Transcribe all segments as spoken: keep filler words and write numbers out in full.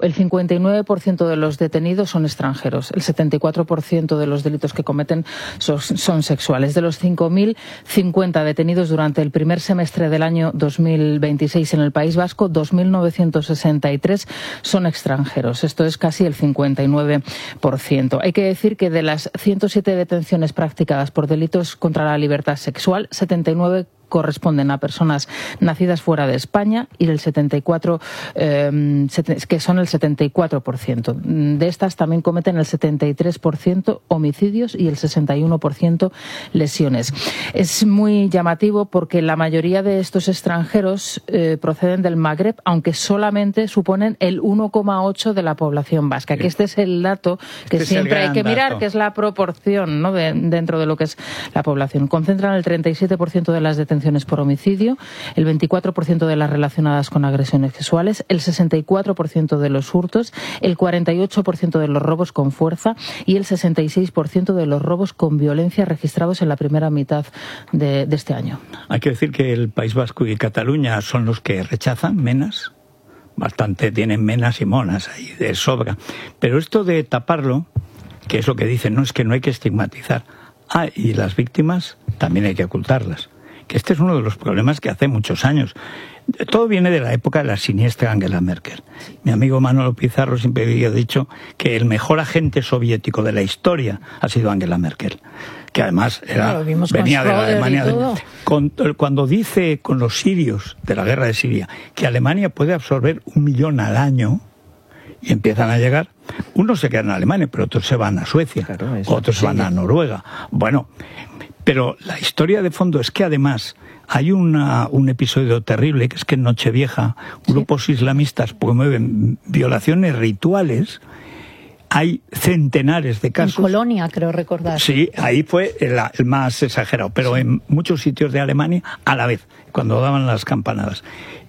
el cincuenta y nueve por ciento de los detenidos son extranjeros, el setenta y cuatro por ciento de los delitos que cometen son, son sexuales. De los cinco mil cincuenta detenidos durante el primer semestre del año dos mil veintiséis en el País Vasco, dos mil novecientos sesenta y tres son extranjeros. Esto es casi el cincuenta y nueve por ciento. Hay que decir que de las ciento siete detenciones practicadas por delitos contra la libertad sexual, setenta y nueve corresponden a personas nacidas fuera de España y el setenta y cuatro eh, que son el setenta y cuatro por ciento. De estas también cometen el setenta y tres por ciento homicidios y el sesenta y uno por ciento lesiones. Es muy llamativo porque la mayoría de estos extranjeros eh, proceden del Magreb, aunque solamente suponen el uno coma ocho de la población vasca, que este es el dato que este siempre hay que mirar, dato. que es la proporción, ¿no?, de, dentro de lo que es la población. Concentran el treinta y siete por ciento de las detenciones por homicidio, el veinticuatro por ciento de las relacionadas con agresiones sexuales, el sesenta y cuatro por ciento de los hurtos, el cuarenta y ocho por ciento de los robos con fuerza y el sesenta y seis por ciento de los robos con violencia registrados en la primera mitad de, de este año. Hay que decir que el País Vasco y Cataluña son los que rechazan menas. Bastante tienen menas y monas ahí de sobra. Pero esto de taparlo, que es lo que dicen, no es que no hay que estigmatizar. Ah, y las víctimas también hay que ocultarlas. Que este es uno de los problemas que hace muchos años. Todo viene de la época de la siniestra Angela Merkel. Mi amigo Manolo Pizarro siempre había dicho que el mejor agente soviético de la historia ha sido Angela Merkel, que además era, claro, venía de la Alemania. De, con, cuando dice con los sirios de la guerra de Siria que Alemania puede absorber un millón al año y empiezan a llegar, unos se quedan en Alemania, pero otros se van a Suecia, claro, otros sí. van a Noruega. Bueno, pero la historia de fondo es que además hay una, un episodio terrible, que es que en Nochevieja grupos sí. islamistas promueven violaciones rituales. Hay centenares de casos. En Colonia, creo recordar. Sí, ahí fue el, el más exagerado, pero sí. en muchos sitios de Alemania a la vez, cuando daban las campanadas.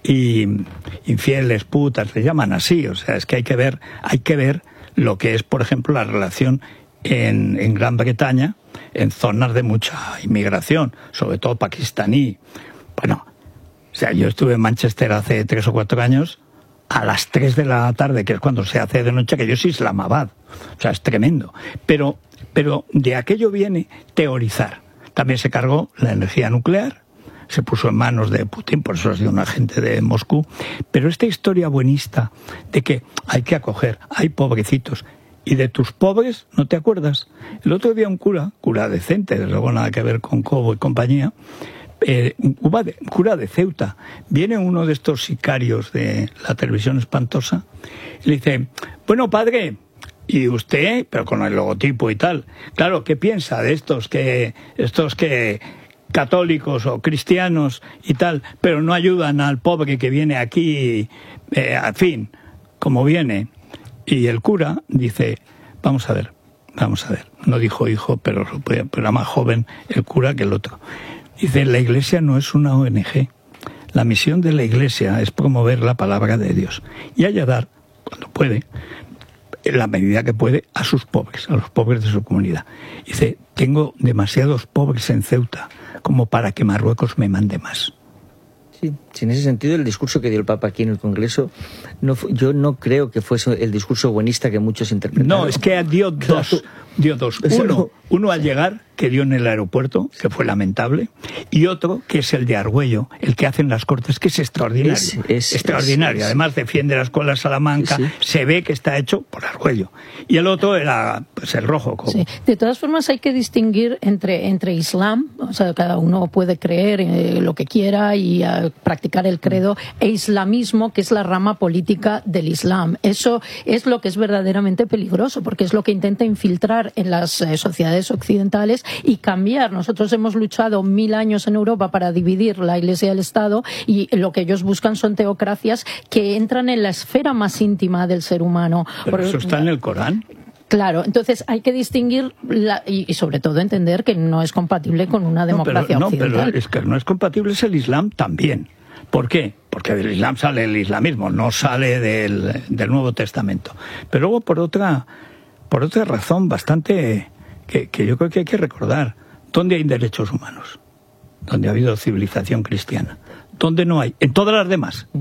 Y infieles, putas, le llaman así. O sea, es que hay que ver, hay que ver lo que es, por ejemplo, la relación en, en Gran Bretaña, en zonas de mucha inmigración, sobre todo pakistaní. Bueno, o sea, yo estuve en Manchester hace tres o cuatro años, a las tres de la tarde, que es cuando se hace de noche, que yo soy Islamabad. O sea, es tremendo. Pero, pero de aquello viene teorizar. También se cargó la energía nuclear, se puso en manos de Putin, por eso ha sido un agente de Moscú. Pero esta historia buenista de que hay que acoger, hay pobrecitos, y de tus pobres no te acuerdas. El otro día un cura, cura decente, desde luego nada que ver con Cobo y compañía, eh, un cura de Ceuta, viene uno de estos sicarios de la televisión espantosa y le dice, bueno, padre, y usted, pero con el logotipo y tal, claro, ¿qué piensa de estos que estos que católicos o cristianos y tal, pero no ayudan al pobre que viene aquí, eh, al fin, como viene? Y el cura dice, vamos a ver, vamos a ver. No dijo hijo, pero, pero era más joven el cura que el otro. Dice, la Iglesia no es una O N G. La misión de la Iglesia es promover la palabra de Dios y ayudar, cuando puede, en la medida que puede, a sus pobres, a los pobres de su comunidad. Dice, tengo demasiados pobres en Ceuta como para que Marruecos me mande más. Sí, sí, en ese sentido el discurso que dio el Papa aquí en el Congreso, no, yo no creo que fuese el discurso buenista que muchos interpretaron. No, es que dio dos, claro. dio dos. Uno, uno al llegar, que dio en el aeropuerto, que fue lamentable, y otro, que es el de Argüello, el que hacen las Cortes, que es extraordinario. Es, es, extraordinario. Es, es. Además defiende la Escuela de Salamanca, sí. se ve que está hecho por Argüello. Y el otro era pues el rojo. Como. Sí. De todas formas hay que distinguir entre, entre Islam, o sea, cada uno puede creer eh, lo que quiera y uh, practicar el credo, e islamismo, que es la rama política del Islam. Eso es lo que es verdaderamente peligroso, porque es lo que intenta infiltrar en las eh, sociedades occidentales y cambiar. Nosotros hemos luchado mil años en Europa para dividir la Iglesia y el Estado, y lo que ellos buscan son teocracias que entran en la esfera más íntima del ser humano. Pero Por, eso está en el Corán. Claro, entonces hay que distinguir la, y, y sobre todo entender que no es compatible con una democracia no, pero, occidental. No, pero es que no es compatible, es el Islam también. ¿Por qué? Porque del Islam sale el islamismo, no sale del, del Nuevo Testamento. Pero luego por otra, por otra razón bastante que, que yo creo que hay que recordar. ¿Dónde hay derechos humanos? Donde ha habido civilización cristiana. ¿Dónde no hay? En todas las demás.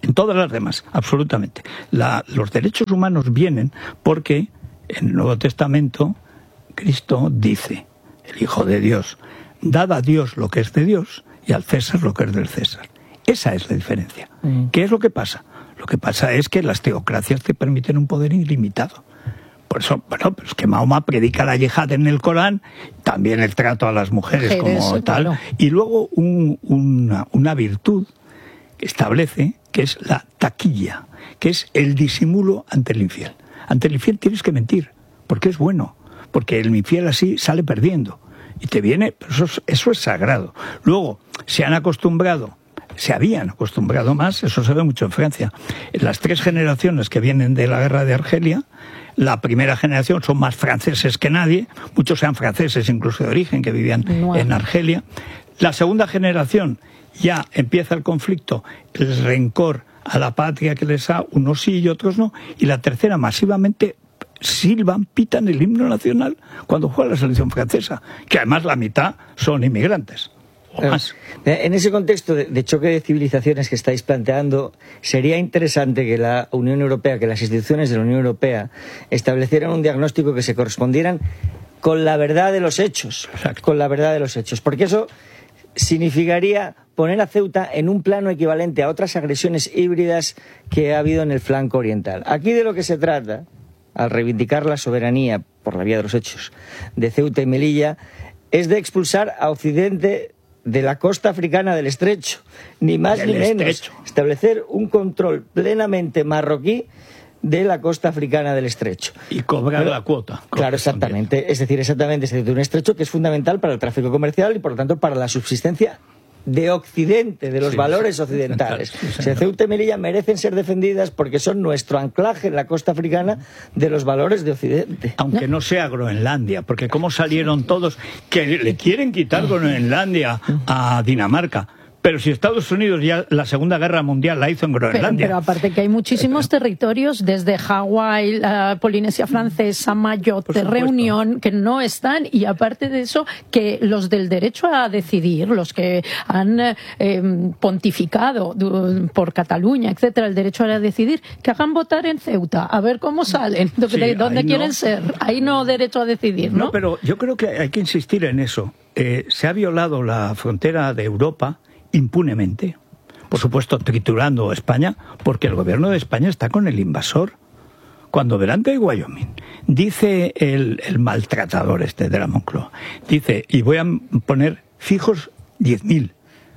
en todas las demás, absolutamente. La, los derechos humanos vienen porque en el Nuevo Testamento Cristo dice, el Hijo de Dios, dad a Dios lo que es de Dios y al César lo que es del César. Esa es la diferencia. Mm. ¿Qué es lo que pasa? Lo que pasa es que las teocracias te permiten un poder ilimitado. Por eso, bueno, pues que Mahoma predica la yihad en el Corán, también el trato a las mujeres, mujeres como tal, claro. Y luego un, una, una virtud que establece, que es la taquilla, que es el disimulo ante el infiel. Ante el infiel tienes que mentir, porque es bueno, porque el infiel así sale perdiendo, y te viene, pero eso, eso es sagrado. Luego, se han acostumbrado, se habían acostumbrado más, eso se ve mucho en Francia, en las tres generaciones que vienen de la guerra de Argelia. La primera generación son más franceses que nadie, muchos sean franceses incluso de origen que vivían no. en Argelia. La segunda generación ya empieza el conflicto, el rencor a la patria que les da, unos sí y otros no, y la tercera masivamente silban, pitan el himno nacional cuando juega la selección francesa, que además la mitad son inmigrantes. Más. En ese contexto de, de choque de civilizaciones que estáis planteando, sería interesante que la Unión Europea, que las instituciones de la Unión Europea establecieran un diagnóstico que se correspondieran con la verdad de los hechos, Exacto. con la verdad de los hechos, porque eso significaría poner a Ceuta en un plano equivalente a otras agresiones híbridas que ha habido en el flanco oriental. Aquí de lo que se trata, al reivindicar la soberanía por la vía de los hechos de Ceuta y Melilla, es de expulsar a Occidente de la costa africana del Estrecho, ni más ni menos, estrecho. Establecer un control plenamente marroquí de la costa africana del Estrecho. Y cobrar Pero, la cuota. Claro, exactamente. Es decir, exactamente, es decir, de un estrecho que es fundamental para el tráfico comercial y, por lo tanto, para la subsistencia de Occidente, de los sí, valores occidentales. Sí, sí, sí, Ceuta y Melilla merecen ser defendidas porque son nuestro anclaje en la costa africana de los valores de Occidente. Aunque no sea Groenlandia, porque cómo salieron todos que le quieren quitar Groenlandia a Dinamarca. Pero si Estados Unidos ya la Segunda Guerra Mundial la hizo en Groenlandia. Pero, pero aparte que hay muchísimos territorios, desde Hawái, la Polinesia Francesa, Mayotte, Reunión, que no están, y aparte de eso, que los del derecho a decidir, los que han eh, pontificado por Cataluña, etcétera, el derecho a decidir, que hagan votar en Ceuta, a ver cómo salen, sí, de dónde quieren no. ser. Ahí no derecho a decidir, ¿no? No, pero yo creo que hay que insistir en eso. Eh, se ha violado la frontera de Europa impunemente, por supuesto triturando España, porque el gobierno de España está con el invasor. Cuando delante de Wyoming dice el, el maltratador este de la Moncloa, dice, y voy a poner fijos diez mil,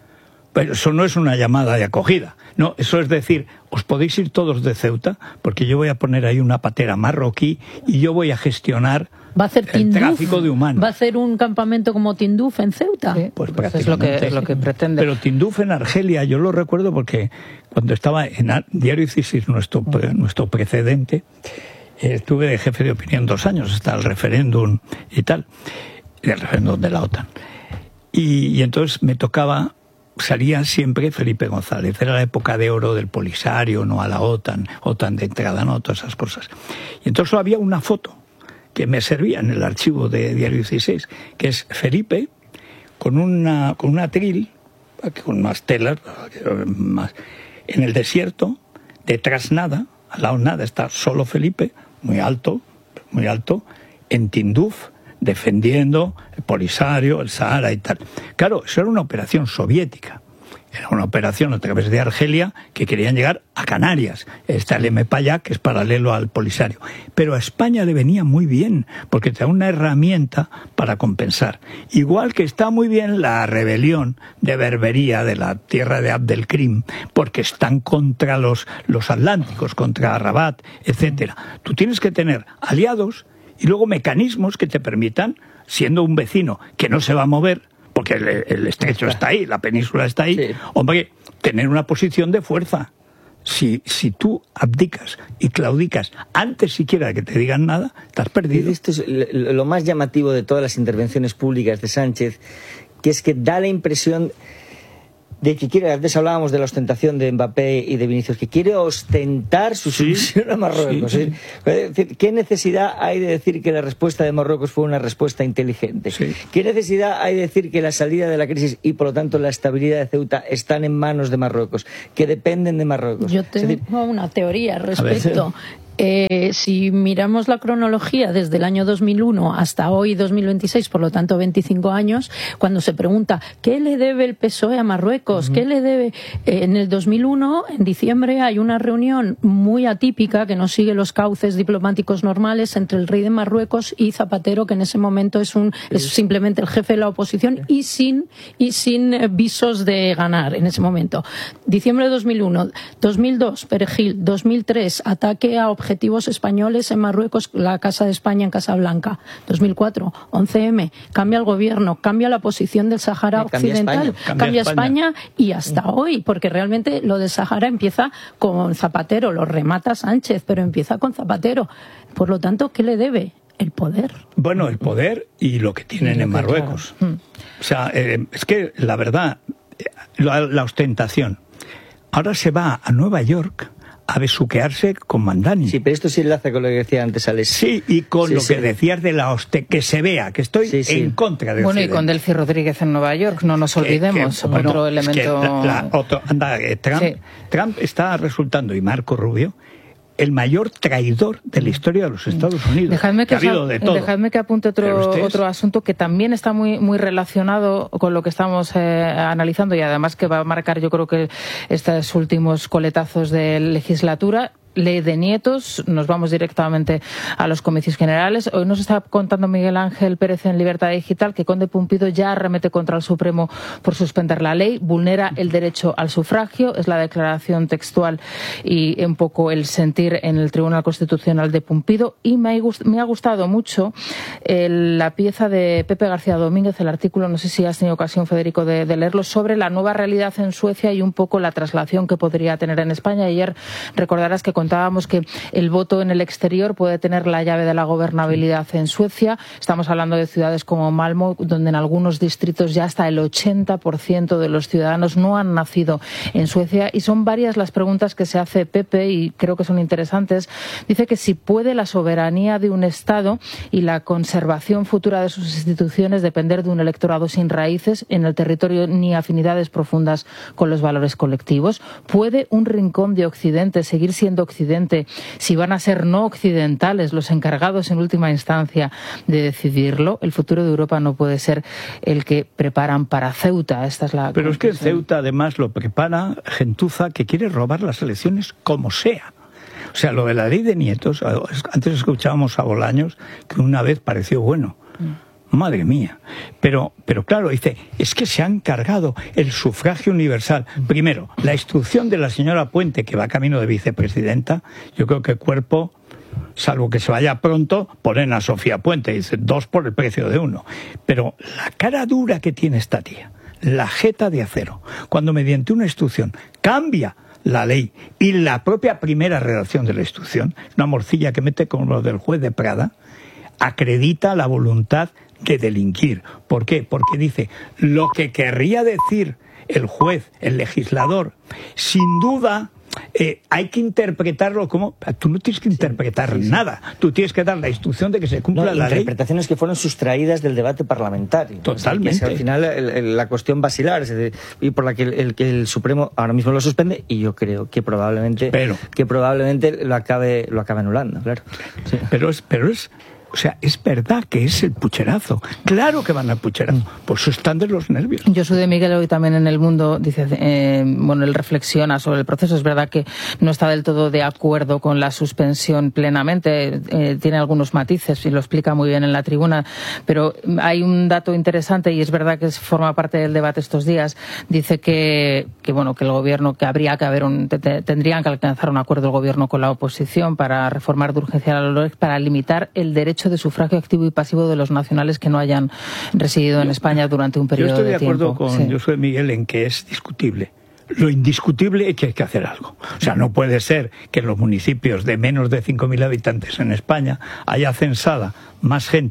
pero eso no es una llamada de acogida, no, eso es decir, os podéis ir todos de Ceuta, porque yo voy a poner ahí una patera marroquí y yo voy a gestionar ¿Va a hacer el tráfico de humanos. ¿Va a hacer un campamento como Tinduf en Ceuta? Sí, pues, pues es lo que, es lo que pretende. Pero Tinduf en Argelia, yo lo recuerdo porque cuando estaba en Diario Isis, nuestro, nuestro precedente, eh, estuve de jefe de opinión dos años, hasta el referéndum y tal, el referéndum de la OTAN. Y, y entonces me tocaba, salía siempre Felipe González, era la época de oro del Polisario, no a la OTAN, OTAN de entrada, no, todas esas cosas. Y entonces había una foto que me servía en el archivo de Diario dieciséis, que es Felipe con una con un atril, con unas telas, más, en el desierto, detrás nada, al lado nada, está solo Felipe, muy alto, muy alto, en Tinduf, defendiendo el Polisario, el Sahara y tal. Claro, eso era una operación soviética. Era una operación a través de Argelia que querían llegar a Canarias. Está el M P A Y A, que es paralelo al Polisario. Pero a España le venía muy bien, porque te da una herramienta para compensar. Igual que está muy bien la rebelión de Berbería, de la tierra de Abdelkrim, porque están contra los, los atlánticos, contra Rabat, etcétera. Tú tienes que tener aliados y luego mecanismos que te permitan, siendo un vecino que no se va a mover, porque el, el estrecho está ahí, la península está ahí, sí. Hombre, tener una posición de fuerza. Si, si tú abdicas y claudicas antes siquiera de que te digan nada, estás perdido. Esto es lo más llamativo de todas las intervenciones públicas de Sánchez, que es que da la impresión de que quiere, antes hablábamos de la ostentación de Mbappé y de Vinicius, que quiere ostentar su sumisión sí, a Marruecos. Sí, sí. Es decir, ¿qué necesidad hay de decir que la respuesta de Marruecos fue una respuesta inteligente? Sí. ¿Qué necesidad hay de decir que la salida de la crisis y, por lo tanto, la estabilidad de Ceuta están en manos de Marruecos, que dependen de Marruecos? Yo tengo es decir, una teoría al respecto. Eh, si miramos la cronología desde el año dos mil uno hasta hoy, dos mil veintiséis, por lo tanto veinticinco años, cuando se pregunta ¿qué le debe el P S O E a Marruecos? Uh-huh. ¿Qué le debe? Eh, en el dos mil uno, en diciembre, hay una reunión muy atípica que no sigue los cauces diplomáticos normales entre el rey de Marruecos y Zapatero, que en ese momento es un es simplemente el jefe de la oposición y sin y sin visos de ganar en ese momento. Diciembre de dos mil uno, dos mil dos, Perejil, dos mil tres, ataque a objetivos objetivos españoles en Marruecos, la Casa de España en Casablanca. dos mil cuatro, once eme, cambia el gobierno, cambia la posición del Sáhara Occidental, cambia, cambia España. España y hasta mm. hoy, porque realmente lo del Sáhara empieza con Zapatero, lo remata Sánchez, pero empieza con Zapatero. Por lo tanto, ¿qué le debe? El poder. Bueno, el poder y lo que tienen sí, en Marruecos. Claro. O sea, eh, es que la verdad, la, la ostentación. Ahora se va a Nueva York a besuquearse con Mandani. Sí, pero esto sí enlaza con lo que decía antes Alex. Sí, y con sí, lo sí. que decías de la hoste, que se vea, que estoy sí, sí. en contra de Bueno, Occidente. Y con Delcy Rodríguez en Nueva York, no nos olvidemos, que, que, otro bueno, elemento... Es que la, la, otro, anda, eh, Trump, sí. Trump está resultando, y Marco Rubio, el mayor traidor de la historia de los Estados Unidos. Dejadme que, que ha habido de todo. Dejadme que apunte otro, otro asunto que también está muy, muy relacionado con lo que estamos eh, analizando y además que va a marcar, yo creo que estos últimos coletazos de legislatura. Ley de nietos, nos vamos directamente a los comicios generales. Hoy nos está contando Miguel Ángel Pérez en Libertad Digital que Conde Pumpido ya arremete contra el Supremo por suspender la ley, vulnera el derecho al sufragio, es la declaración textual y un poco el sentir en el Tribunal Constitucional de Pumpido, y me ha, gust- me ha gustado mucho el, la pieza de Pepe García Domínguez, el artículo, no sé si has tenido ocasión, Federico, de, de leerlo, sobre la nueva realidad en Suecia y un poco la traslación que podría tener en España. Ayer recordarás que contábamos que el voto en el exterior puede tener la llave de la gobernabilidad en Suecia. Estamos hablando de ciudades como Malmö, donde en algunos distritos ya hasta el ochenta por ciento de los ciudadanos no han nacido en Suecia, y son varias las preguntas que se hace Pepe y creo que son interesantes. Dice que si puede la soberanía de un Estado y la conservación futura de sus instituciones depender de un electorado sin raíces en el territorio ni afinidades profundas con los valores colectivos. ¿Puede un rincón de Occidente seguir siendo Occidente si van a ser no occidentales los encargados en última instancia de decidirlo? El futuro de Europa no puede ser el que preparan para Ceuta. Esta es la Pero conclusión. Es que Ceuta además lo prepara gentuza que quiere robar las elecciones como sea. O sea, lo de la ley de nietos, antes escuchábamos a Bolaños que una vez pareció bueno. Mm. Madre mía. Pero, pero claro, dice, es que se han cargado el sufragio universal. Primero, la instrucción de la señora Puente, que va camino de vicepresidenta, yo creo que Cuerpo, salvo que se vaya pronto, ponen a Sofía Puente, dice, dos por el precio de uno. Pero la cara dura que tiene esta tía, la jeta de acero, cuando mediante una instrucción cambia la ley y la propia primera redacción de la instrucción, una morcilla que mete con lo del juez de Prada, acredita la voluntad de delinquir. ¿Por qué? Porque dice lo que querría decir el juez, el legislador, sin duda eh, hay que interpretarlo como... Tú no tienes que interpretar sí, sí, nada, sí. Tú tienes que dar la instrucción de que se cumpla no, la ley. Interpretaciones que fueron sustraídas del debate parlamentario. Totalmente. O sea, que es al final el, el, la cuestión basilar, es decir, y por la que el, el, el Supremo ahora mismo lo suspende, y yo creo que probablemente, pero, que probablemente lo acabe, lo acabe anulando, claro. Sí. Pero es... Pero es O sea, es verdad que es el pucherazo. Claro que van al pucherazo. Por eso están de los nervios. Josu de Miguel hoy también en El Mundo dice, eh, bueno, él reflexiona sobre el proceso. Es verdad que no está del todo de acuerdo con la suspensión plenamente. Eh, tiene algunos matices y lo explica muy bien en la tribuna. Pero hay un dato interesante y es verdad que forma parte del debate estos días. Dice que, que bueno, que el gobierno, que habría que haber un, te, tendrían que alcanzar un acuerdo el gobierno con la oposición para reformar de urgencia la LOREC para limitar el derecho de sufragio activo y pasivo de los nacionales que no hayan residido en España durante un periodo de tiempo. Yo estoy de acuerdo con Josué Miguel en que es discutible. Lo indiscutible es que hay que hacer algo. O sea, no puede ser que en los municipios de menos de cinco mil habitantes en España haya censada más gente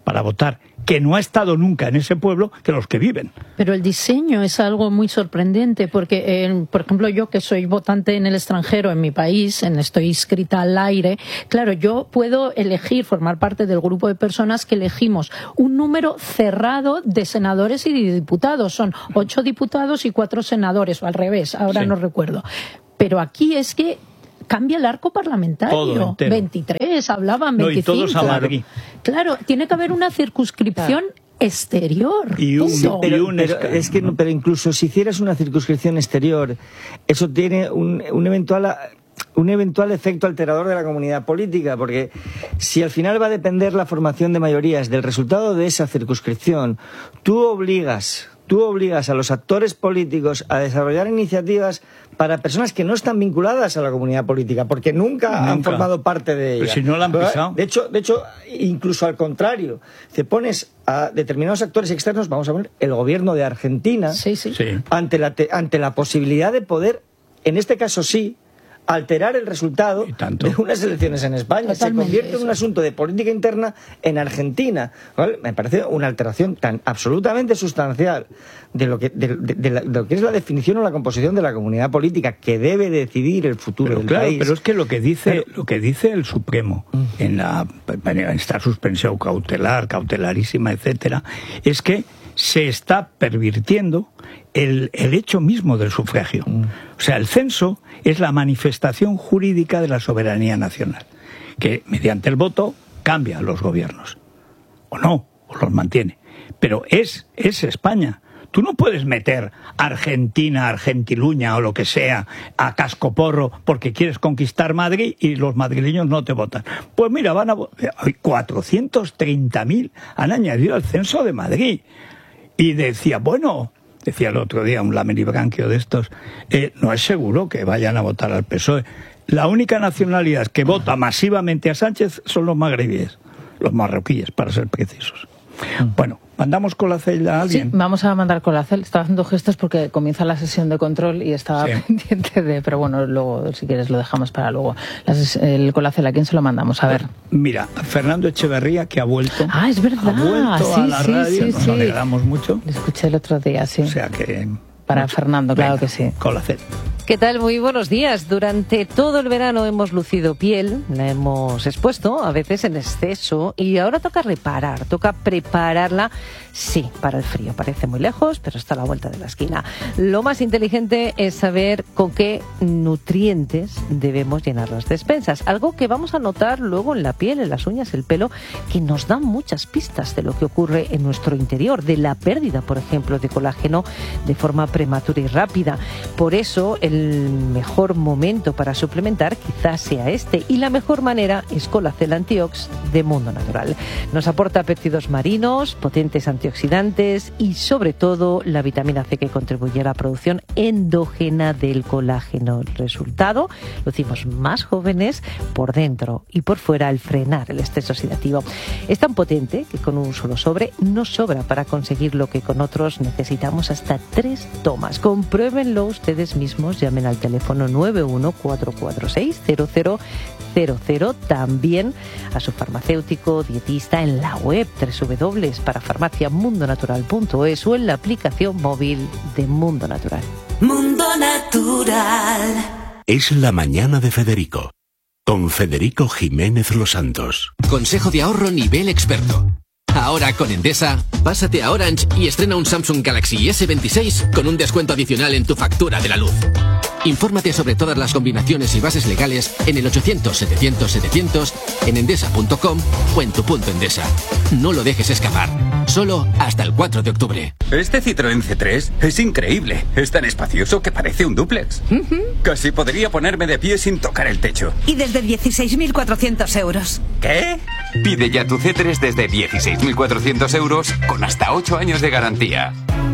para votar, que no ha estado nunca en ese pueblo, que los que viven. Pero el diseño es algo muy sorprendente, porque, eh, por ejemplo, yo que soy votante en el extranjero, en mi país, en, estoy inscrita al aire, claro, yo puedo elegir formar parte del grupo de personas que elegimos un número cerrado de senadores y de diputados. Son ocho diputados y cuatro senadores, o al revés, ahora Sí. no recuerdo. Pero aquí es que cambia el arco parlamentario. Todo entero. veintitrés, hablaban veinticinco. No, y todos a Madrid. Claro, tiene que haber una circunscripción exterior. Y un, Punto. y Pero, un pero esca- es que no- pero incluso si hicieras una circunscripción exterior, eso tiene un, un eventual un eventual efecto alterador de la comunidad política, porque si al final va a depender la formación de mayorías del resultado de esa circunscripción, tú obligas Tú obligas a los actores políticos a desarrollar iniciativas para personas que no están vinculadas a la comunidad política, porque nunca, han Nunca. formado parte de ella. Pero si no la han Pero, pisado. De hecho, de hecho, incluso al contrario, te pones a determinados actores externos, vamos a ver, el gobierno de Argentina, Sí, sí. Sí. ante la, te- ante la posibilidad de poder, en este caso sí, alterar el resultado Y tanto. de unas elecciones en España. Totalmente, Se convierte en eso. un asunto de política interna en Argentina. ¿Vale? Me parece una alteración tan absolutamente sustancial de lo que, de, de- de la- de lo que es la definición o la composición de la comunidad política que debe decidir el futuro Pero del claro, país. pero es que lo que dice, Pero- lo que dice el Supremo en la en esta suspensión cautelar, cautelarísima, etcétera, es que se está pervirtiendo el, el hecho mismo del sufragio. O sea, el censo es la manifestación jurídica de la soberanía nacional, que mediante el voto cambia a los gobiernos. O no, o los mantiene. Pero es, es España. Tú no puedes meter Argentina, Argentiluña o lo que sea a cascoporro porque quieres conquistar Madrid y los madrileños no te votan. Pues mira, van a vo- hay cuatrocientos treinta mil han añadido al censo de Madrid. Y decía, bueno, decía el otro día un lameribranquio de estos, eh, no es seguro que vayan a votar al P S O E. La única nacionalidad que vota masivamente a Sánchez son los magrebíes, los marroquíes, para ser precisos. Bueno, ¿mandamos con la celda a Sí, alguien? vamos a mandar Colacel. Estaba haciendo gestos porque comienza la sesión de control y estaba Sí. pendiente de... Pero bueno, luego, si quieres, lo dejamos para luego. La ses- el Colacel, ¿a quién se lo mandamos? A ver. Mira, Fernando Echeverría, que ha vuelto. Ah, es verdad. Ha vuelto Sí, a la sí, radio, sí, nos sí. alegramos mucho. Lo escuché el otro día, sí. O sea que... Para mucho. Fernando, claro Venga, que sí. Con la celda. ¿Qué tal? Muy buenos días. Durante todo el verano hemos lucido piel, la hemos expuesto, a veces en exceso, y ahora toca reparar, toca prepararla, sí, para el frío. Parece muy lejos, pero está a la vuelta de la esquina. Lo más inteligente es saber con qué nutrientes debemos llenar las despensas, algo que vamos a notar luego en la piel, en las uñas, el pelo, que nos dan muchas pistas de lo que ocurre en nuestro interior, de la pérdida, por ejemplo, de colágeno de forma prematura y rápida. Por eso, el mejor momento para suplementar quizás sea este, y la mejor manera es Colacel Antiox de Mundo Natural. Nos aporta péptidos marinos, potentes antioxidantes y sobre todo la vitamina C, que contribuye a la producción endógena del colágeno. El resultado, lucimos más jóvenes por dentro y por fuera al frenar el estrés oxidativo. Es tan potente que con un solo sobre nos sobra para conseguir lo que con otros necesitamos hasta tres tomas. Compruébenlo ustedes mismos, llamen al teléfono nueve uno cuatro cuatro seis cero cero cero cero, también a su farmacéutico, dietista, en la web doble u doble u doble u para farmacia mundo natural punto es o en la aplicación móvil de Mundo Natural. Mundo Natural. Es la mañana de Federico, con Federico Jiménez Los Santos. Consejo de ahorro nivel experto. Ahora con Endesa, pásate a Orange y estrena un Samsung Galaxy ese veintiséis con un descuento adicional en tu factura de la luz. Infórmate sobre todas las combinaciones y bases legales en el ochocientos setecientos setecientos, en endesa punto com o en tu punto Endesa. No lo dejes escapar. Solo hasta el cuatro de octubre. Este Citroën C tres es increíble. Es tan espacioso que parece un dúplex. Casi podría ponerme de pie sin tocar el techo. Y desde dieciséis mil cuatrocientos euros. ¿Qué? Pide ya tu C tres desde dieciséis mil cuatrocientos euros con hasta ocho años de garantía.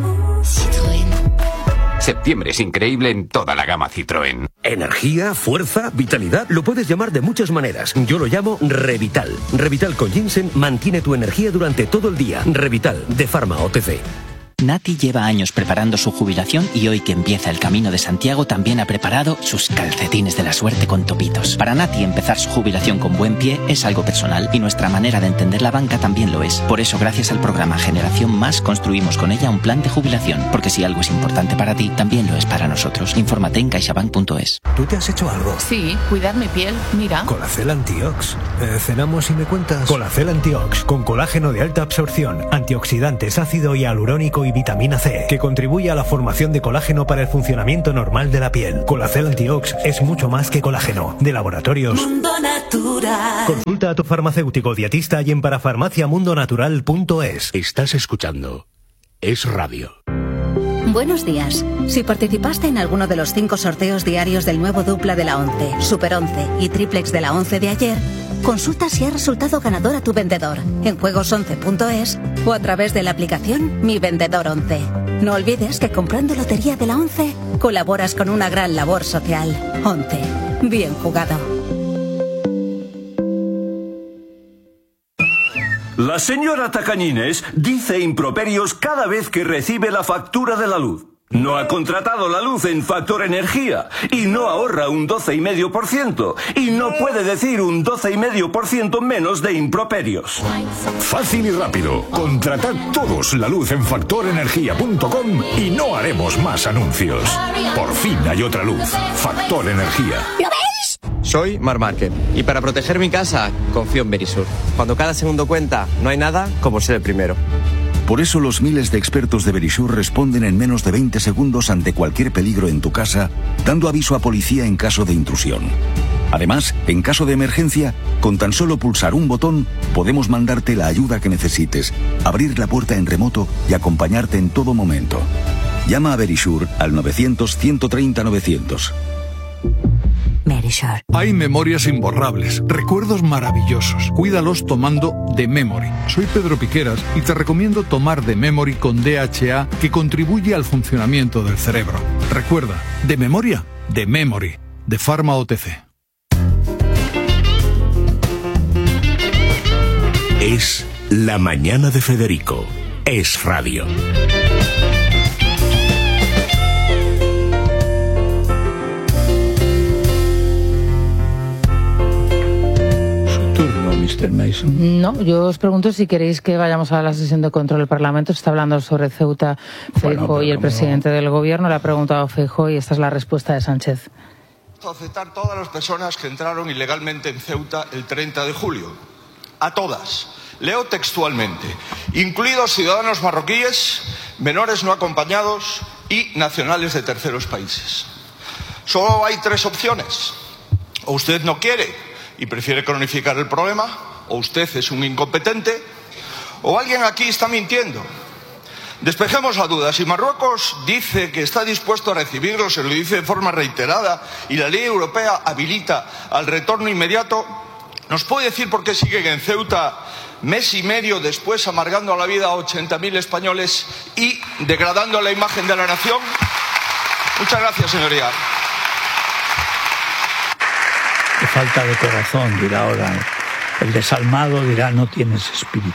Citroën. Septiembre es increíble en toda la gama Citroën. Energía, fuerza, vitalidad, lo puedes llamar de muchas maneras. Yo lo llamo Revital. Revital con ginseng mantiene tu energía durante todo el día. Revital, de Pharma O T C. Nati lleva años preparando su jubilación y hoy que empieza el Camino de Santiago también ha preparado sus calcetines de la suerte con topitos. Para Nati empezar su jubilación con buen pie es algo personal y nuestra manera de entender la banca también lo es. Por eso gracias al programa Generación Más construimos con ella un plan de jubilación, porque si algo es importante para ti, también lo es para nosotros. Infórmate en caixabank punto es. ¿Tú te has hecho algo? Sí, cuidar mi piel, mira. Colacel Antiox. Eh, ¿Cenamos y me cuentas? Colacel Antiox, con colágeno de alta absorción, antioxidantes, ácido hialurónico y vitamina C, que contribuye a la formación de colágeno para el funcionamiento normal de la piel. Colacel Antiox es mucho más que colágeno. De Laboratorios Mundo Natural. Consulta a tu farmacéutico dietista y en parafarmacia mundo natural punto es. Estás escuchando Es Radio. Buenos días. Si participaste en alguno de los cinco sorteos diarios del nuevo dupla de la once, Super once y Triplex de la once de ayer, consulta si ha resultado ganador a tu vendedor en juegos once punto es o a través de la aplicación Mi Vendedor once. No olvides que comprando Lotería de la once colaboras con una gran labor social. once. Bien jugado. La señora Tacañines dice improperios cada vez que recibe la factura de la luz. No ha contratado la luz en Factor Energía y no ahorra un doce coma cinco por ciento y no puede decir un doce coma cinco por ciento menos de improperios. Fácil y rápido. Contratad todos la luz en factor energía punto com y no haremos más anuncios. Por fin hay otra luz. Factor Energía. ¿Lo veis? Soy Mar Márquez y para proteger mi casa confío en Verisur. Cuando cada segundo cuenta, no hay nada como ser el primero. Por eso los miles de expertos de Verisur responden en menos de veinte segundos ante cualquier peligro en tu casa, dando aviso a policía en caso de intrusión. Además, en caso de emergencia, con tan solo pulsar un botón, podemos mandarte la ayuda que necesites, abrir la puerta en remoto y acompañarte en todo momento. Llama a Verisur al novecientos, ciento treinta, novecientos. Verisur. Hay memorias imborrables, recuerdos maravillosos. Cuídalos tomando The Memory. Soy Pedro Piqueras y te recomiendo tomar The Memory con D H A, que contribuye al funcionamiento del cerebro. Recuerda, de memoria, The Memory, de Pharma O T C. Es La Mañana de Federico. Es Radio. mister Mason. No, yo os pregunto si queréis que vayamos a la sesión de control del Parlamento. Se está hablando sobre Ceuta, Feijóo bueno, y el presidente no... del Gobierno. Le ha preguntado a Feijóo y esta es la respuesta de Sánchez. Aceptar todas las personas que entraron ilegalmente en Ceuta el treinta de julio. A todas. Leo textualmente. Incluidos ciudadanos marroquíes, menores no acompañados y nacionales de terceros países. Solo hay tres opciones. O usted no quiere y prefiere cronificar el problema, o usted es un incompetente, o alguien aquí está mintiendo. Despejemos la duda. Si Marruecos dice que está dispuesto a recibirlos, se lo dice de forma reiterada, y la ley europea habilita al retorno inmediato, ¿nos puede decir por qué siguen en Ceuta mes y medio después amargando la vida a ochenta mil españoles y degradando la imagen de la nación? Muchas gracias, señoría. Qué falta de corazón, dirá ahora. El desalmado dirá, no tienes espíritu.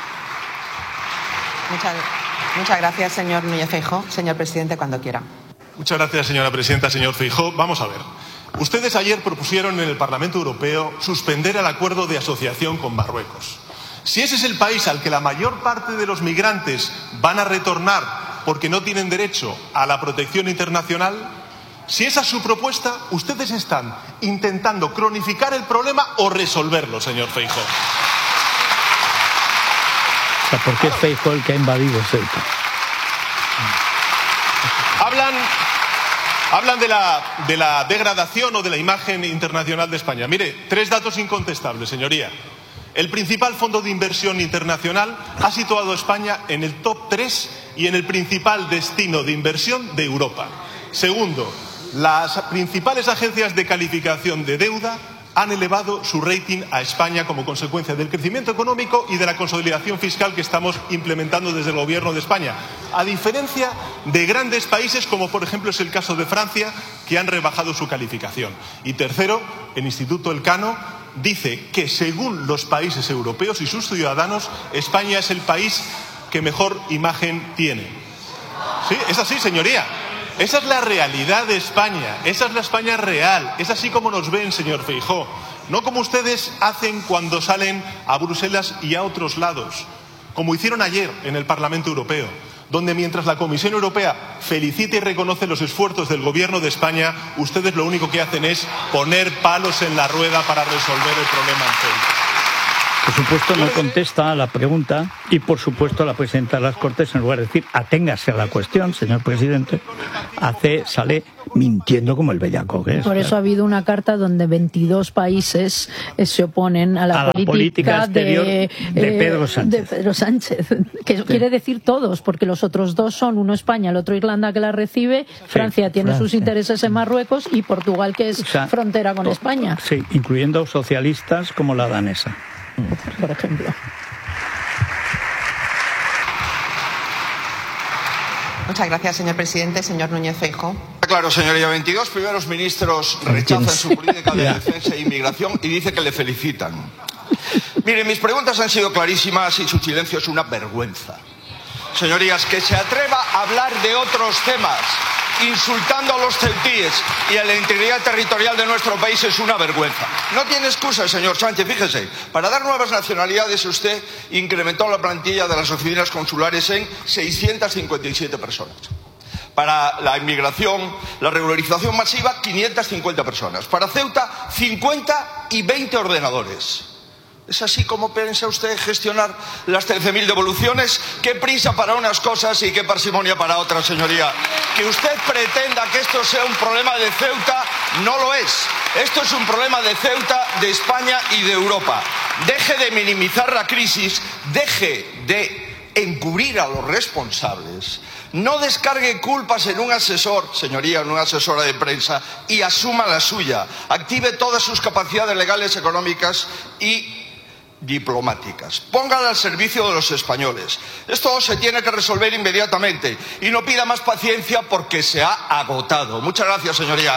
Muchas, muchas gracias, señor Núñez Feijóo. Señor presidente, cuando quiera. Muchas gracias, señora presidenta. Señor Feijóo, vamos a ver. Ustedes ayer propusieron en el Parlamento Europeo suspender el acuerdo de asociación con Marruecos. Si ese es el país al que la mayor parte de los migrantes van a retornar porque no tienen derecho a la protección internacional, si esa es su propuesta, ustedes están intentando cronificar el problema o resolverlo, señor Feijóo. O sea, ¿por qué es Feijóo el que ha invadido Ceuta? Hablan, hablan de la, de la degradación o de la imagen internacional de España. Mire, tres datos incontestables, señoría. El principal fondo de inversión internacional ha situado a España en el top tres y en el principal destino de inversión de Europa. Segundo, las principales agencias de calificación de deuda han elevado su rating a España como consecuencia del crecimiento económico y de la consolidación fiscal que estamos implementando desde el Gobierno de España, a diferencia de grandes países como por ejemplo es el caso de Francia, que han rebajado su calificación. Y tercero, el Instituto Elcano dice que según los países europeos y sus ciudadanos, España es el país que mejor imagen tiene. Sí, es así, señoría. Esa es la realidad de España. Esa es la España real. Es así como nos ven, señor Feijóo. No como ustedes hacen cuando salen a Bruselas y a otros lados. Como hicieron ayer en el Parlamento Europeo, donde mientras la Comisión Europea felicita y reconoce los esfuerzos del Gobierno de España, ustedes lo único que hacen es poner palos en la rueda para resolver el problema en Ceuta. Por supuesto no contesta a la pregunta y por supuesto la presidenta de las Cortes, en lugar de decir aténgase a la cuestión, señor presidente, hace, sale mintiendo como el bellaco que es. Por eso claro. ha habido una carta donde veintidós países eh, se oponen a la, a la política, política exterior de, de, eh, Pedro Sánchez. de Pedro Sánchez, que sí. quiere decir todos, porque los otros dos son uno España, el otro Irlanda que la recibe, sí, Francia tiene Francia. sus intereses en Marruecos y Portugal que es o sea, frontera con to, España. Sí, incluyendo socialistas como la danesa. Por ejemplo. Muchas gracias, señor presidente. Señor Núñez Feijóo. Claro, señoría, veintidós primeros ministros rechazan su política de defensa e inmigración y dice que le felicitan. Miren, mis preguntas han sido clarísimas y su silencio es una vergüenza. Señorías, que se atreva a hablar de otros temas, insultando a los ceutíes y a la integridad territorial de nuestro país es una vergüenza. No tiene excusa, señor Sánchez, fíjese. Para dar nuevas nacionalidades usted incrementó la plantilla de las oficinas consulares en seiscientas cincuenta y siete personas. Para la inmigración, la regularización masiva, quinientas cincuenta personas. Para Ceuta, cincuenta y veinte ordenadores. ¿Es así como piensa usted gestionar las trece mil devoluciones? Qué prisa para unas cosas y qué parsimonia para otras, señoría. Que usted pretenda que esto sea un problema de Ceuta, no lo es. Esto es un problema de Ceuta, de España y de Europa. Deje de minimizar la crisis, deje de encubrir a los responsables. No descargue culpas en un asesor, señoría, en una asesora de prensa, y asuma la suya. Active todas sus capacidades legales, económicas y diplomáticas. Póngala al servicio de los españoles. Esto se tiene que resolver inmediatamente y no pida más paciencia porque se ha agotado. Muchas gracias, señoría.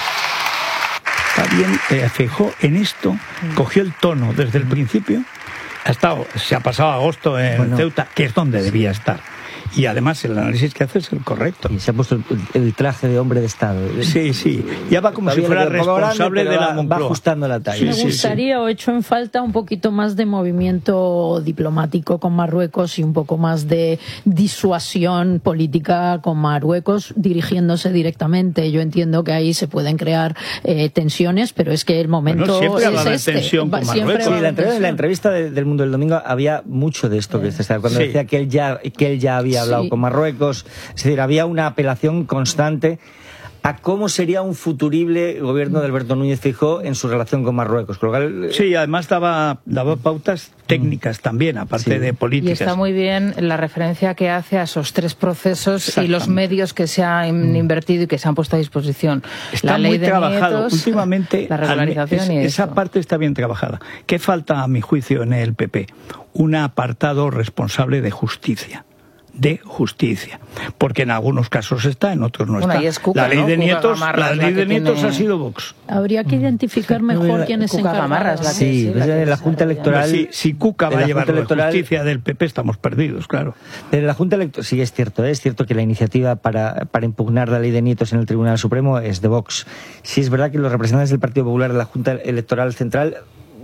Está bien, eh, Feijóo en esto cogió el tono desde el principio. Ha estado, se ha pasado agosto en bueno, Ceuta, que es donde debía estar. Y además el análisis que hace es el correcto. Y se ha puesto el, el traje de hombre de Estado. Sí, sí. Ya va como Todavía si fuera responsable grande, de la Moncloa. Va ajustando la talla. Me sí, gustaría, sí, sí. o hecho en falta, un poquito más de movimiento diplomático con Marruecos y un poco más de disuasión política con Marruecos, dirigiéndose directamente. Yo entiendo que ahí se pueden crear eh, tensiones, pero es que el momento bueno, es de este. Tensión con Marruecos. Sí, la, entrevista, la entrevista de, del Mundo del Domingo había mucho de esto, que sí. cuando sí. decía que él ya, que él ya había hablado sí. con Marruecos, es decir, había una apelación constante a cómo sería un futurible gobierno de Alberto Núñez Feijóo en su relación con Marruecos. Con lo cual, sí, además daba, daba pautas técnicas también, aparte sí. de políticas. Y está muy bien la referencia que hace a esos tres procesos y los medios que se han invertido y que se han puesto a disposición. Está la ley muy de trabajado. nietos, últimamente, la regularización es, y esa eso. parte está bien trabajada. ¿Qué falta, a mi juicio, en el P P? Un apartado responsable de justicia. de justicia, porque en algunos casos está, en otros no está. Bueno, es Cuca, la ley ¿no? de nietos, Gamarra, la ley de la nietos tiene... ha sido Vox. Habría que identificar mejor quién es encargado. Sí, sí, la, la, la Junta Electoral. Si, si Cuca va a llevar la justicia del P P, estamos perdidos, claro. Pero la Junta Electoral, sí, es cierto, ¿eh? es cierto que la iniciativa para, para impugnar la ley de nietos en el Tribunal Supremo es de Vox. Sí, es verdad que los representantes del Partido Popular de la Junta Electoral Central,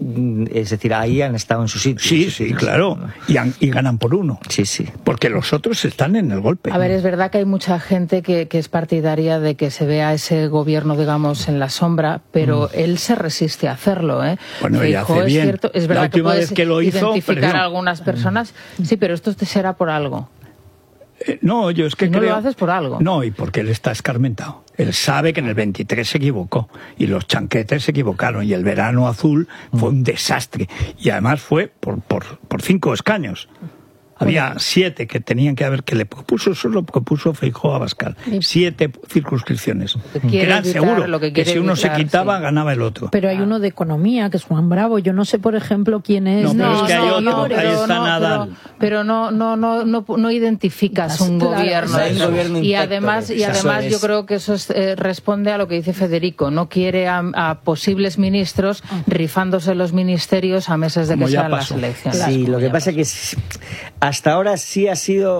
es decir, ahí han estado en su sitio. Sí, sí, claro. Y, han, y ganan por uno. Sí, sí. Porque los otros están en el golpe. A ver, es verdad que hay mucha gente que, que es partidaria de que se vea ese gobierno, digamos, en la sombra, pero mm. él se resiste a hacerlo, ¿eh? Bueno, y hace bien. Es cierto, es verdad la última que vez que lo hizo, identificar perdió. a algunas personas. Sí, pero esto te será por algo. Eh, no, yo es que si no creo... lo haces por algo. No, y porque él está escarmentado. Él sabe que en el veintitrés se equivocó y los chanquetes se equivocaron y el verano azul fue un desastre y además fue por, por, por cinco escaños. Había bueno. siete que tenían que haber, que le propuso, solo propuso Feijóo a Abascal. Sí. Siete circunscripciones. Que eran seguro que, que si uno evitar, se quitaba, sí. ganaba el otro. Pero hay uno de economía, que es Juan Bravo. Yo no sé, por ejemplo, quién es. No, pero no, es que no, hay otro. No, ahí está no, Nadal. Pero, pero no, no, no, no, no identificas un claro, gobierno. Es un gobierno y además, y además yo creo que eso es, eh, responde a lo que dice Federico. No quiere a, a posibles ministros rifándose los ministerios a meses de que sean las elecciones. Sí, lo que pasa es que hasta ahora sí ha sido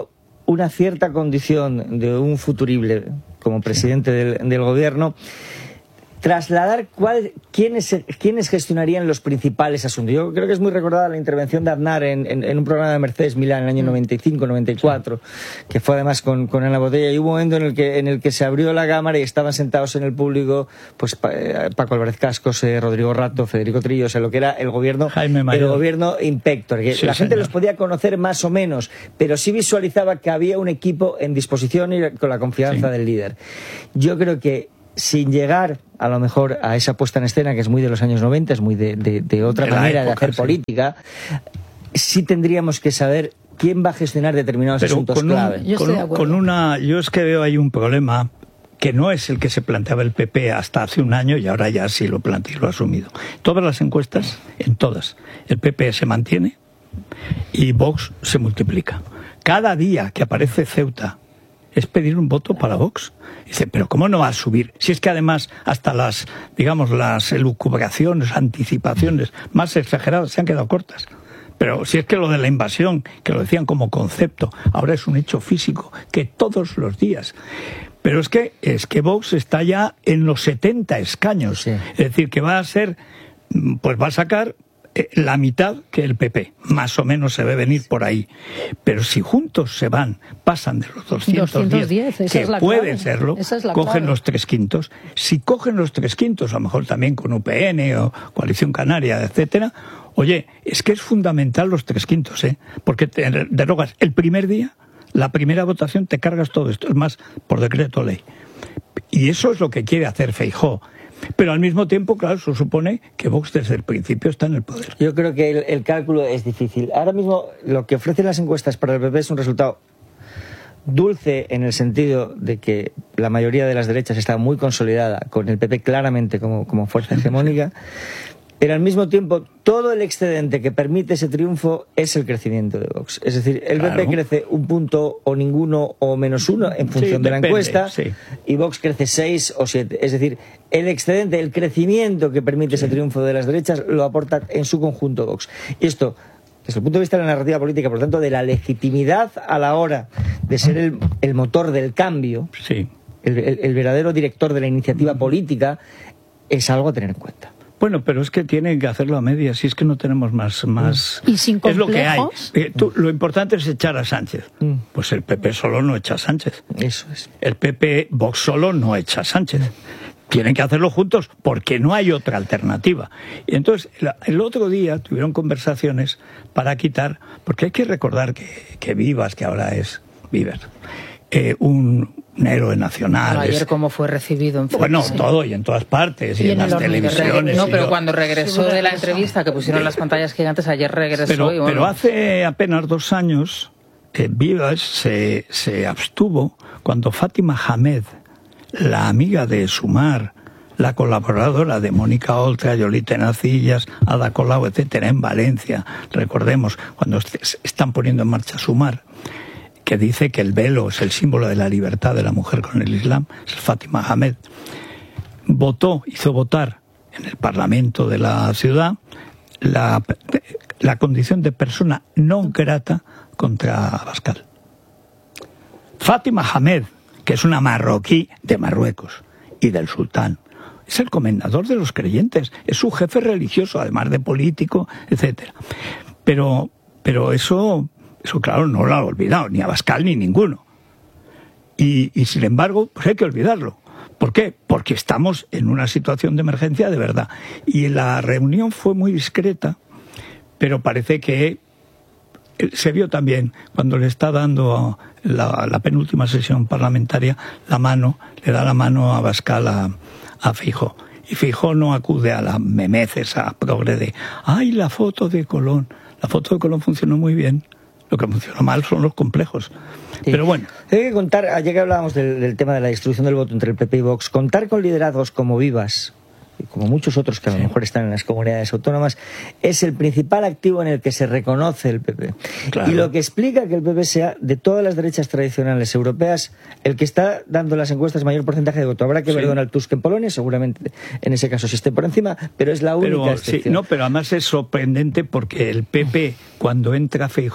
una cierta condición de un futurible como presidente del, del gobierno, trasladar cuál, quiénes, quiénes gestionarían los principales asuntos. Yo creo que es muy recordada la intervención de Aznar en, en, en un programa de Mercedes Milán en el año noventa y cinco noventa y cuatro, sí. que fue además con, con Ana Botella, y hubo un momento en el que en el que se abrió la cámara y estaban sentados en el público pues Paco Álvarez Cascos, eh, Rodrigo Rato, Federico Trillo, o sea, lo que era el gobierno, el gobierno Inspector, que sí, la gente señor. los podía conocer más o menos, pero sí visualizaba que había un equipo en disposición y con la confianza sí. del líder. Yo creo que sin llegar a lo mejor a esa puesta en escena que es muy de los años noventa, es muy de, de, de otra de manera época, de hacer sí. política, sí tendríamos que saber quién va a gestionar determinados Pero asuntos con clave. Un, yo con, un, con una, yo es que veo ahí un problema que no es el que se planteaba el P P hasta hace un año y ahora ya sí lo plantea y lo ha asumido. Todas las encuestas, en todas, el P P se mantiene y Vox se multiplica. Cada día que aparece Ceuta es pedir un voto para Vox. Dice, pero ¿cómo no va a subir? Si es que además hasta las, digamos, las elucubraciones, anticipaciones más exageradas se han quedado cortas. Pero si es que lo de la invasión, que lo decían como concepto, ahora es un hecho físico, que todos los días. Pero es que, es que Vox está ya en los setenta escaños. Sí. Es decir, que va a ser, pues va a sacar la mitad que el P P, más o menos se ve venir por ahí. Pero si juntos se van, pasan de los doscientos diez, que es la puede clave. serlo, es cogen clave. los tres quintos. Si cogen los tres quintos, a lo mejor también con U P N o Coalición Canaria, etcétera, oye, es que es fundamental los tres quintos, ¿eh? Porque te derogas el primer día, la primera votación, te cargas todo esto, es más, por decreto ley. Y eso es lo que quiere hacer Feijóo. Pero al mismo tiempo, claro, eso supone que Vox desde el principio está en el poder. Yo creo que el, el cálculo es difícil. Ahora mismo lo que ofrecen las encuestas para el P P es un resultado dulce en el sentido de que la mayoría de las derechas está muy consolidada, con el P P claramente como, como fuerza hegemónica. Pero al mismo tiempo, todo el excedente que permite ese triunfo es el crecimiento de Vox. Es decir, el claro. P P crece un punto o ninguno o menos uno en función sí, de depende, la encuesta sí. y Vox crece seis o siete. Es decir, el excedente, el crecimiento que permite sí. ese triunfo de las derechas lo aporta en su conjunto Vox. Y esto, desde el punto de vista de la narrativa política, por lo tanto, de la legitimidad a la hora de ser el, el motor del cambio, sí. el, el, el verdadero director de la iniciativa política, es algo a tener en cuenta. Bueno, pero es que tienen que hacerlo a medias, si es que no tenemos más... más... ¿Y sin complejos? Es lo que hay. Eh, tú, lo importante es echar a Sánchez. Mm. Pues el P P solo no echa a Sánchez. Eso es. El P P, Vox solo no echa a Sánchez. Tienen que hacerlo juntos porque no hay otra alternativa. Y entonces, el otro día tuvieron conversaciones para quitar... Porque hay que recordar que, que Vivas, que ahora es Viver, eh, un... un héroe nacional. Bueno, ayer es... cómo fue recibido en Bueno, sí. todo y en todas partes y, y en, en las televisiones. No, pero cuando regresó de la entrevista que pusieron las pantallas gigantes, ayer regresó. Pero, y bueno. pero hace apenas dos años, eh, Vivas se, se abstuvo cuando Fátima Hamed, la amiga de Sumar, la colaboradora de Mónica Oltra, Yolita Nacillas, Ada Colau, etcétera, en Valencia, recordemos, cuando están poniendo en marcha Sumar, que dice que el velo es el símbolo de la libertad de la mujer con el Islam, es Fátima Hamed, votó, hizo votar en el Parlamento de la ciudad la, la condición de persona no grata contra Abascal. Fátima Hamed, que es una marroquí de Marruecos y del sultán, es el comendador de los creyentes, es su jefe religioso, además de político, etcétera. Pero, pero eso... Eso, claro, no lo ha olvidado, ni Abascal ni ninguno. Y, y, sin embargo, pues hay que olvidarlo. ¿Por qué? Porque estamos en una situación de emergencia de verdad. Y la reunión fue muy discreta, pero parece que se vio también, cuando le está dando la, la penúltima sesión parlamentaria la mano, le da la mano a Abascal a, a Feijóo. Y Feijóo no acude a la memez esa progre de, ¡ay, la foto de Colón! La foto de Colón funcionó muy bien. Lo que funciona mal son los complejos. Sí. Pero bueno. Hay que contar, ayer que hablábamos del, del tema de la distribución del voto entre el P P y Vox, contar con liderazgos como Vivas, y como muchos otros que a lo sí. mejor están en las comunidades autónomas, es el principal activo en el que se reconoce el P P. Claro. Y lo que explica que el P P sea, de todas las derechas tradicionales europeas, el que está dando las encuestas mayor porcentaje de voto. Habrá que sí. ver Donald Tusk en Polonia, seguramente en ese caso sí esté por encima, pero es la única pero, excepción. Sí, no, pero además es sorprendente porque el P P, cuando entra Feijóo,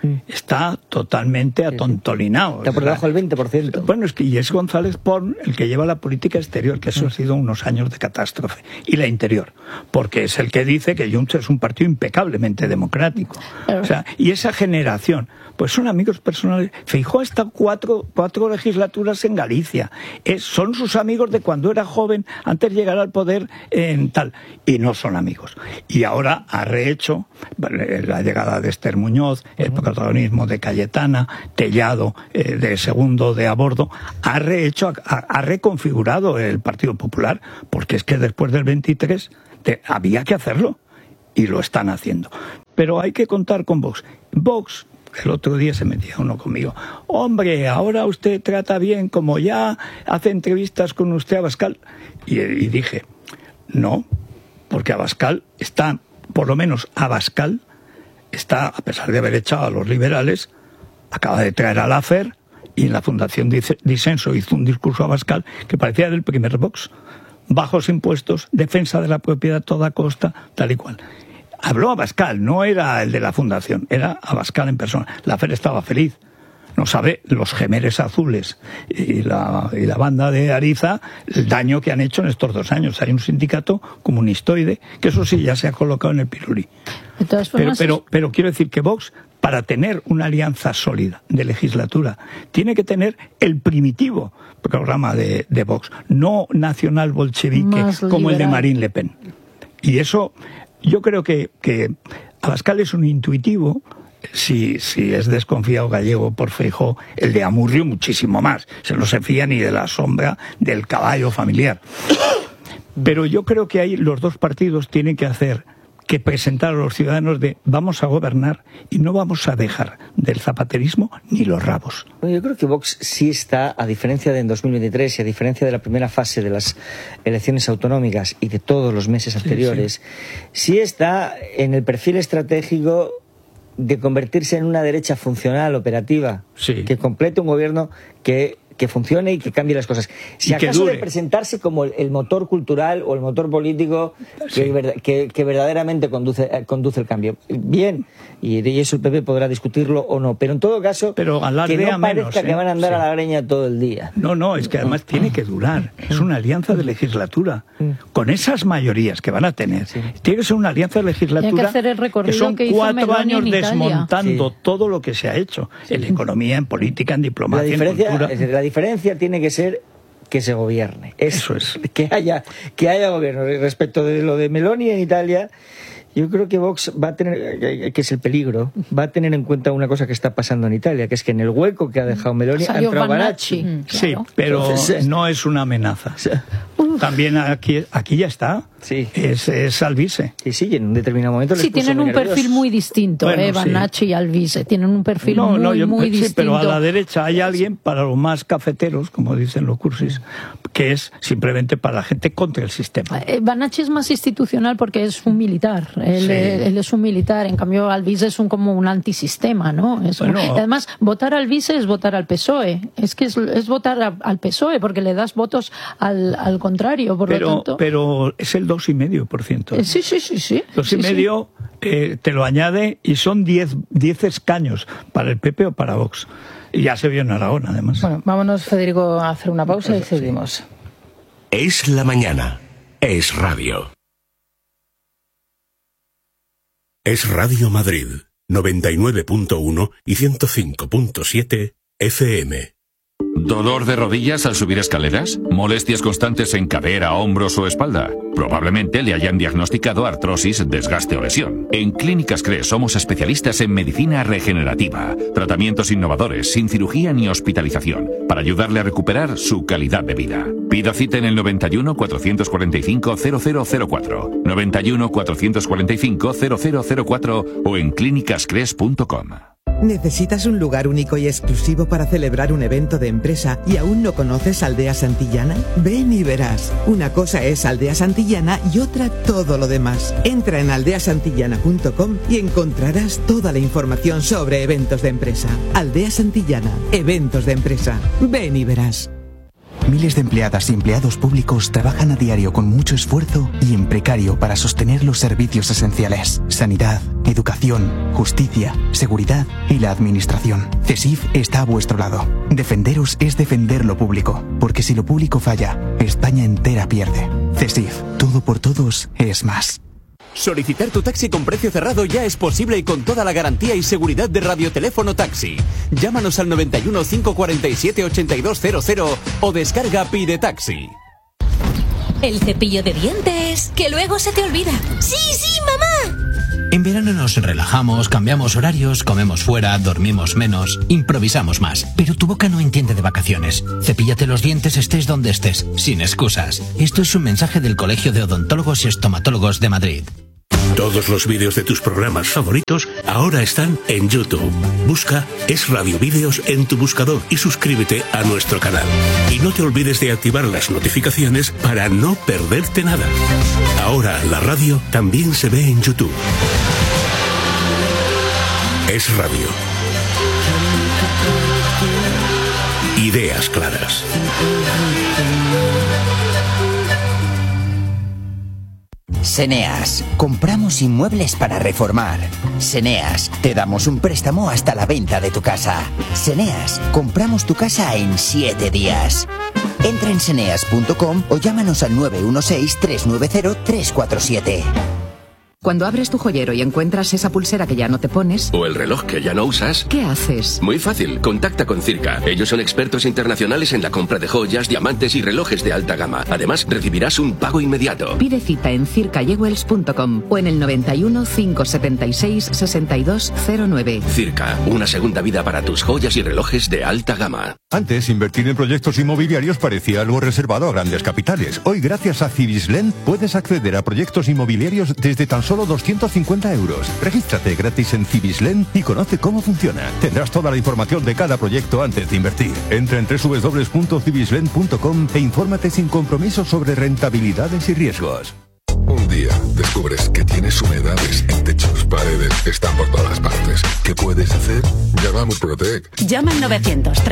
está totalmente atontolinado. Está por debajo del veinte por ciento. Bueno, es que y es González Pons el que lleva la política exterior, que eso ha sido unos años de catástrofe, y la interior, porque es el que dice que Junts es un partido impecablemente democrático. O sea, y esa generación, pues son amigos personales. Feijóo ha estado cuatro, cuatro legislaturas en Galicia. Es, son sus amigos de cuando era joven, antes de llegar al poder en tal. Y no son amigos. Y ahora ha rehecho la llegada de Esther Muñoz, el protagonismo de Cayetana, Tellado, eh, de Segundo de Abordo, ha rehecho, ha, ha reconfigurado el Partido Popular, porque es que después del veintitrés te, había que hacerlo. Y lo están haciendo. Pero hay que contar con Vox. Vox, el otro día se metía uno conmigo. Hombre, ahora usted trata bien, como ya hace entrevistas con usted a Abascal. Y, y dije, no, porque Abascal está, por lo menos Abascal, está, a pesar de haber echado a los liberales, acaba de traer a Laffer, y en la Fundación Disenso hizo un discurso a Abascal que parecía del primer Vox. Bajos impuestos, defensa de la propiedad a toda costa, tal y cual. Habló Abascal, no era el de la Fundación, era Abascal en persona. Laffer estaba feliz. No sabe los Gemeres Azules y la, y la banda de Ariza el daño que han hecho en estos dos años. Hay un sindicato comunistoide que eso sí ya se ha colocado en el pirulí. Entonces, pero, pero, pero quiero decir que Vox, para tener una alianza sólida de legislatura, tiene que tener el primitivo programa de, de Vox, no nacional bolchevique como el de Marine Le Pen. Y eso, yo creo que, que Abascal es un intuitivo. Si, si es desconfiado Gallego por Feijóo, el de Amurrio muchísimo más. Se no se fía ni de la sombra del caballo familiar. Pero yo creo que ahí los dos partidos tienen que hacer que presentar a los ciudadanos de vamos a gobernar y no vamos a dejar del zapaterismo ni los rabos. Bueno, yo creo que Vox sí está, a diferencia de en dos mil veintitrés y a diferencia de la primera fase de las elecciones autonómicas y de todos los meses anteriores, sí, sí. sí está en el perfil estratégico de convertirse en una derecha funcional, operativa, sí. que complete un gobierno que, que funcione y que cambie las cosas. Si acaso de presentarse como el, el motor cultural o el motor político sí. que, que, que verdaderamente conduce, conduce el cambio. Bien, y de eso el P P podrá discutirlo o no, pero en todo caso, pero que no parezca menos, ¿eh? que van a andar sí. a la greña todo el día. No, no, es que además tiene que durar. Es una alianza de legislatura. Con esas mayorías que van a tener, sí. tiene que ser una alianza de legislatura que, hacer el recorrido que son que hizo cuatro años desmontando sí. todo lo que se ha hecho sí. en economía, en política, en diplomacia, la diferencia, en cultura. La diferencia tiene que ser que se gobierne. Eso es. Que haya, que haya gobierno. Respecto de lo de Meloni en Italia, yo creo que Vox va a tener, que es el peligro, va a tener en cuenta una cosa que está pasando en Italia, que es que en el hueco que ha dejado Meloni ha entrado Banacci. Mm, sí, claro. pero Entonces, no es una amenaza. También aquí, aquí ya está. Sí. Es, es Alvise. Sí, sí, y en un determinado momento les Sí, puso tienen un nerviosos. perfil muy distinto, bueno, eh, Banacci sí. y Alvise. Tienen un perfil no, muy, no, yo, muy sí, distinto. Pero a la derecha hay alguien para los más cafeteros, como dicen los cursis, que es simplemente para la gente contra el sistema. Eh, Banacci es más institucional porque es un militar. Él, Sí. eh, él es un militar. En cambio, Alvise es un, como un antisistema, ¿no? Es Bueno. un- además, votar a Alvise es votar al P S O E. Es que es, es votar a- al P S O E porque le das votos al, al contrario. Por lo Pero, tanto, pero es el dos coma cinco por ciento. Eh, sí, sí, sí, sí. Dos Sí, y sí. medio eh, te lo añade y son diez, diez escaños para el P P o para Vox. Y ya se vio en Aragón, además. Bueno, vámonos, Federico, a hacer una pausa y seguimos. Es la mañana. Es radio. Es Radio Madrid, noventa y nueve punto uno y ciento cinco punto siete F M. ¿Dolor de rodillas al subir escaleras? ¿Molestias constantes en cadera, hombros o espalda? Probablemente le hayan diagnosticado artrosis, desgaste o lesión. En Clínicas Cres somos especialistas en medicina regenerativa. Tratamientos innovadores, sin cirugía ni hospitalización, para ayudarle a recuperar su calidad de vida. Pida cita en el noventa y uno, cuatrocientos cuarenta y cinco, cero cero cero cuatro, noventa y uno, cuatrocientos cuarenta y cinco, cero cero cero cuatro o en clínicas cres punto com. ¿Necesitas un lugar único y exclusivo para celebrar un evento de empresa y aún no conoces Aldea Santillana? Ven y verás. Una cosa es Aldea Santillana y otra todo lo demás. Entra en aldea santillana punto com y encontrarás toda la información sobre eventos de empresa. Aldea Santillana, eventos de empresa. Ven y verás. Miles de empleadas y empleados públicos trabajan a diario con mucho esfuerzo y en precario para sostener los servicios esenciales: sanidad, educación, justicia, seguridad y la administración. CESIF está a vuestro lado. Defenderos es defender lo público, porque si lo público falla, España entera pierde. CESIF, todo por todos es más. Solicitar tu taxi con precio cerrado ya es posible y con toda la garantía y seguridad de Radioteléfono Taxi. Llámanos al noventa y uno, cinco cuarenta y siete, ochenta y dos cero cero o descarga Pide Taxi. El cepillo de dientes, que luego se te olvida. ¡Sí, sí, mamá! En verano nos relajamos, cambiamos horarios, comemos fuera, dormimos menos, improvisamos más. Pero tu boca no entiende de vacaciones. Cepíllate los dientes estés donde estés, sin excusas. Esto es un mensaje del Colegio de Odontólogos y Estomatólogos de Madrid. Todos los vídeos de tus programas favoritos ahora están en YouTube. Busca Es Radio Vídeos en tu buscador y suscríbete a nuestro canal. Y no te olvides de activar las notificaciones para no perderte nada. Ahora la radio también se ve en YouTube. Es Radio. Ideas claras. Seneas, compramos inmuebles para reformar. Seneas, te damos un préstamo hasta la venta de tu casa. Seneas, compramos tu casa en siete días. Entra en seneas punto com o llámanos al nueve uno seis, tres nueve cero, tres cuatro siete. Cuando abres tu joyero y encuentras esa pulsera que ya no te pones... o el reloj que ya no usas... ¿qué haces? Muy fácil, contacta con Circa. Ellos son expertos internacionales en la compra de joyas, diamantes y relojes de alta gama. Además, recibirás un pago inmediato. Pide cita en circa jewels punto com o en el noventa y uno, cinco setenta y seis, sesenta y dos cero nueve. Circa, una segunda vida para tus joyas y relojes de alta gama. Antes, invertir en proyectos inmobiliarios parecía algo reservado a grandes capitales. Hoy, gracias a Cibislen, puedes acceder a proyectos inmobiliarios desde tan solo doscientos cincuenta euros. Regístrate gratis en Cibislen y conoce cómo funciona. Tendrás toda la información de cada proyecto antes de invertir. Entra en doble u doble u doble u punto cibislen punto com e infórmate sin compromiso sobre rentabilidades y riesgos. Un día descubres que tienes humedades en techos, paredes, están por todas partes. ¿Qué puedes hacer? Llama a Murprotec. Llama al novecientos